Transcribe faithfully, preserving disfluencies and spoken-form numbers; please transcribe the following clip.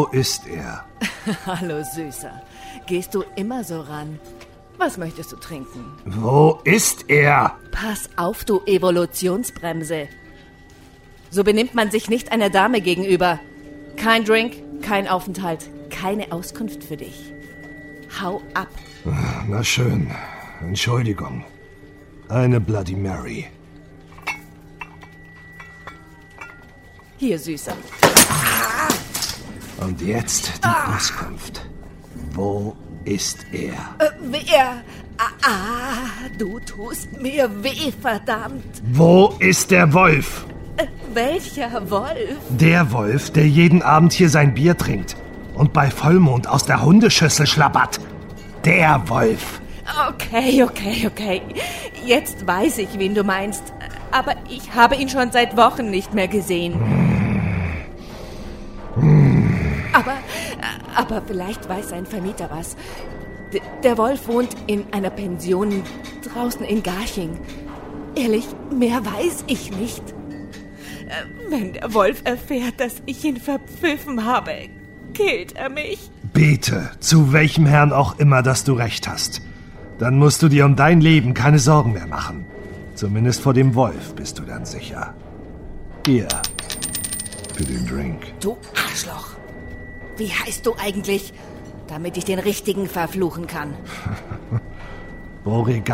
Wo ist er? Hallo, Süßer. Gehst du immer so ran? Was möchtest du trinken? Wo ist er? Pass auf, du Evolutionsbremse. So benimmt man sich nicht einer Dame gegenüber. Kein Drink, kein Aufenthalt, keine Auskunft für dich. Hau ab. Na schön. Entschuldigung. Eine Bloody Mary. Hier, Süßer. Und jetzt die ah. Auskunft. Wo ist er? Äh, wer? Ah, ah, du tust mir weh, verdammt. Wo ist der Wolf? Äh, welcher Wolf? Der Wolf, der jeden Abend hier sein Bier trinkt und bei Vollmond aus der Hundeschüssel schlabbert. Der Wolf. Okay, okay, okay. Jetzt weiß ich, wen du meinst. Aber ich habe ihn schon seit Wochen nicht mehr gesehen. Aber, aber vielleicht weiß sein Vermieter was. D- der Wolf wohnt in einer Pension draußen in Garching. Ehrlich, mehr weiß ich nicht. Wenn der Wolf erfährt, dass ich ihn verpfiffen habe, killt er mich. Bete, zu welchem Herrn auch immer, dass du recht hast. Dann musst du dir um dein Leben keine Sorgen mehr machen. Zumindest vor dem Wolf bist du dann sicher. Hier, für den Drink. Du Arschloch. Wie heißt du eigentlich, damit ich den Richtigen verfluchen kann? Beauregard.